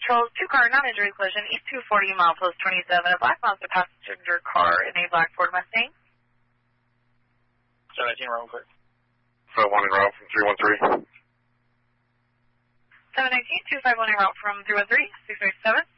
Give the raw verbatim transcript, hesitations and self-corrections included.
Patrol, two-car non-injury collision, East two forty, milepost twenty-seven, a black Mazda passenger car in a black Ford Mustang. seven nineteen, round clear. five one en route from three one three. seven nineteen, two five one en route from three one three, six six seven.